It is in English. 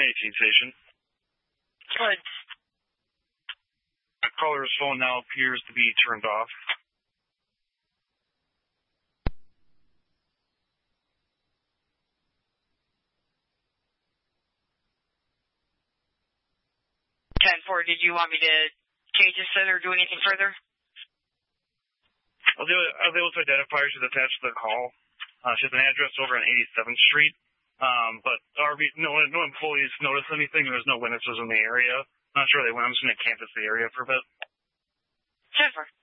18 station. Good. The caller's phone now appears to be turned off. 10-4, did you want me to change this or do anything further? I'll be able to identify her. She's attached to the call. She has an address over on 87th Street. But no employees noticed anything. There's no witnesses in the area. Not sure they went. I'm just going to canvass the area for a bit. 10-4.